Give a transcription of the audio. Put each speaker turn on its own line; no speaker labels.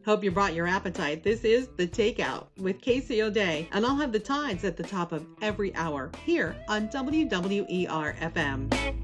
Hope you brought your appetite. This is The Takeout with Casey O'Day, and I'll have the tides at the top of every hour here on WWER FM.